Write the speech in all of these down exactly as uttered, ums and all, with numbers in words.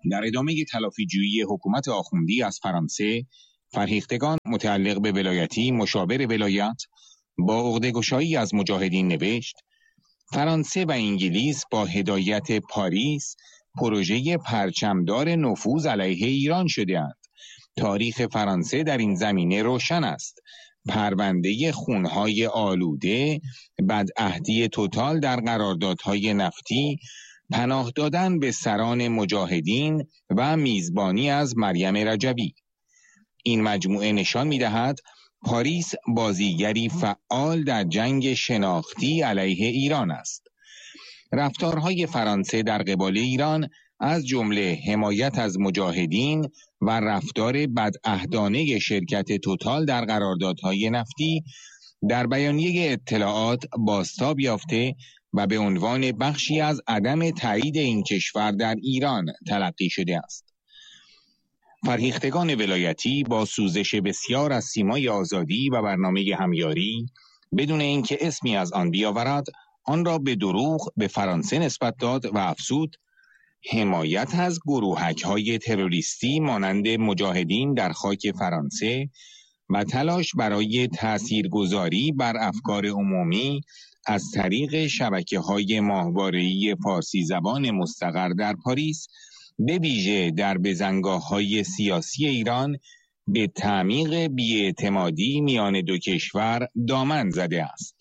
در ادامه تلافی‌جویی حکومت آخوندی از فرانسه، فرهیختگان متعلق به ولایتی مشاور ولایت با عقده‌گشایی از مجاهدین نوشت: فرانسه و انگلیس با هدایت پاریس پروژه پرچمدار نفوذ علیه ایران شده‌اند. تاریخ فرانسه در این زمینه روشن است. پرونده خونهای آلوده، بدعهدی توتال در قراردادهای نفتی، پناه دادن به سران مجاهدین و میزبانی از مریم رجبی. این مجموعه نشان می‌دهد پاریس بازیگری فعال در جنگ شناختی علیه ایران است. رفتارهای فرانسه در قبال ایران از جمله حمایت از مجاهدین و رفتار بدعهدانه شرکت توتال در قراردادهای نفتی در بیانیه اطلاعات بازتاب یافته و به عنوان بخشی از عدم تایید این کشور در ایران تلقی شده است. فرهیختگان ولایتی با سوزش بسیار از سیمای آزادی و برنامه همیاری بدون اینکه اسمی از آن بیاورد، آن را به دروغ به فرانسه نسبت داد و افزود: حمایت از گروهک‌های تروریستی مانند مجاهدین در خاک فرانسه و تلاش برای تاثیرگذاری بر افکار عمومی از طریق شبکه‌های ماهواره‌ای فارسی زبان مستقر در پاریس، به ویژه در بزنگاه‌های سیاسی ایران، به تعمیق بی‌اعتمادی میان دو کشور دامن زده است.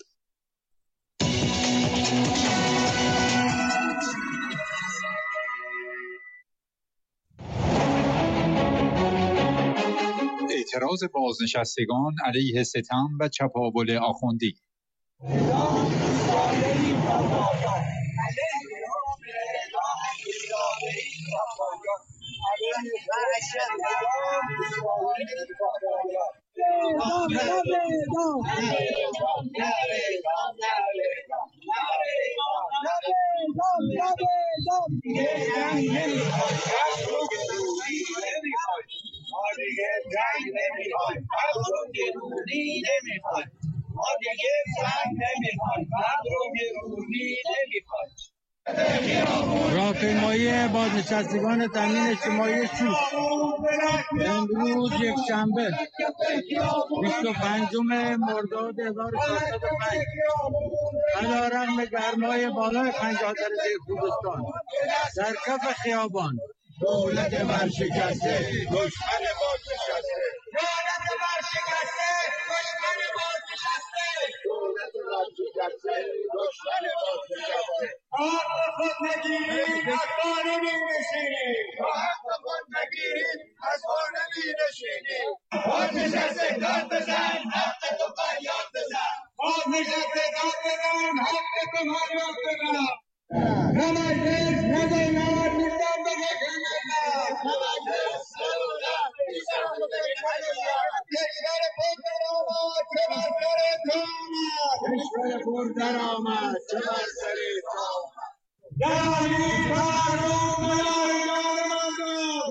اعتراض بازنشستگان علیه ستم و چپاول آخوندی. ما دیگه جنگ نمیخوایم، حق رو گرونی نمیخوایم. ما دیگه جنگ نمیخوایم، حق رو گرونی نمیخوایم. راهپیمایی بازنشستگان تامین اجتماعی شوش امروز یکشنبه بیست و پنجم مرداد هزار و چهارصد و پنج علیرغم گرمای بالای پنجاه درجه کوهستان در کف خیابان، دولت ورشکسته دشمن بازنشسته، دولت ورشکسته دشمن بازنشسته، دولت ورشکسته دشمن بازنشسته. حق خود نگیرید از پا نمی‌نشینید، حق خود نگیرید از پا نمی‌نشینید. بازنشسته داد بزن، حق تو فریاد بزن. بازنشسته داد بزن، حق تو فریاد بزن. نه مجلس نه دولت نیستم به فکر ملت، نه مجلس نه دولت نیستم به فکر ملت. کشور پر درآمد چه بر سر تو آمد، کشور پر درآمد چه بر سر تو آمد. جهانی تورم بلای جان مردم،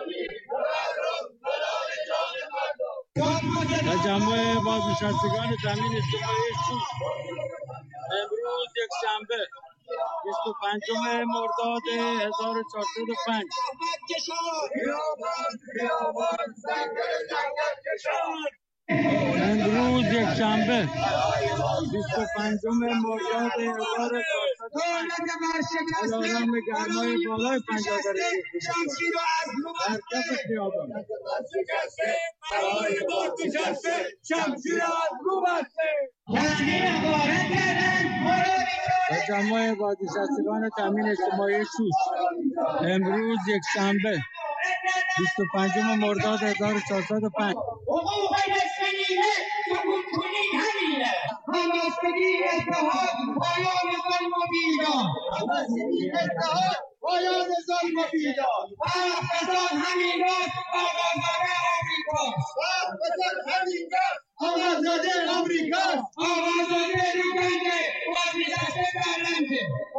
بلای جان مردم. تجمع بازنشستگان تامین اجتماعی شوش امروز یکشنبه بیست و پنجم مرداد هزار و چهارصد و پنج خیابان خیابان سنگر سنگر کشان. امروز یکشنبه بیست و پنجم مرداد هزار و چهارصد و پنج علیرغم گرمای بالای پنجاه درجه شمشیر و از رو در کف خیابان، شکسته برای بازنشسته شمشیر از رو بسته. تغییر وارد کردن تجمع بازنشستگان تامین اجتماعی شوش امروز یکشنبه بیست و پنجم مرداد هزار و چهارصد و پنج. حقوق نصف نیمه سکوت کنید همینه. همبستگی اتحاد پایان ظلم و بیداد، همبستگی اتحاد پایان ظلم و بیداد. حق بزن همیناست آقازاده آمریکاست، حق بزن همیناست آقازاده آمریکاست، آقازاده روبنده بازنشسته برنده.